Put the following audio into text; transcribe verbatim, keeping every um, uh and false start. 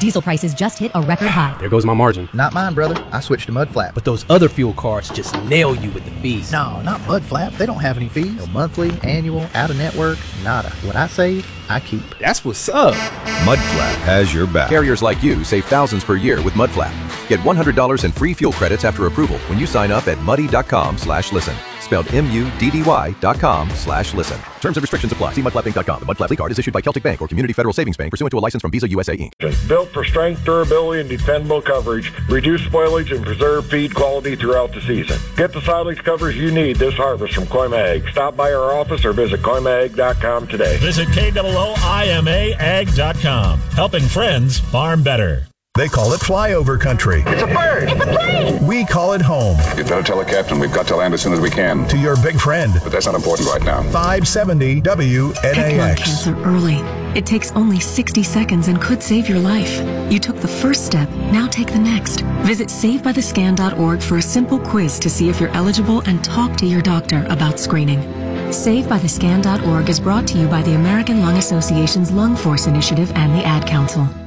Diesel prices just hit a record high. There goes my margin. Not mine, brother. I switched to Mudflap. But those other fuel cards just nail you with the fees. No, not Mudflap. They don't have any fees. No monthly, annual, out-of-network, nada. What I save, I keep. That's what's up. Mudflap has your back. Carriers like you save thousands per year with Mudflap. Get one hundred dollars in free fuel credits after approval when you sign up at muddy.com slash listen. Spelled M-U-D-D-Y dot com slash listen. Terms and restrictions apply. See mudflap inc dot com. The Mudflap Fleet Card is issued by Celtic Bank or Community Federal Savings Bank pursuant to a license from Visa U S A, Incorporated. Built for strength, durability, and dependable coverage, reduce spoilage, and preserve feed quality throughout the season. Get the silage coverage you need this harvest from Coima Ag. Stop by our office or visit coima ag dot com today. Visit K O O I M A ag dot com. Helping friends farm better. They call it flyover country. It's a bird! It's a plane! We call it home. You better tell the captain we've got to land as soon as we can. To your big friend. But that's not important right now. five seventy W N A X. Detect lung cancer early. It takes only sixty seconds and could save your life. You took the first step, now take the next. Visit save by the scan dot org for a simple quiz to see if you're eligible and talk to your doctor about screening. save by the scan dot org is brought to you by the American Lung Association's Lung Force Initiative and the Ad Council.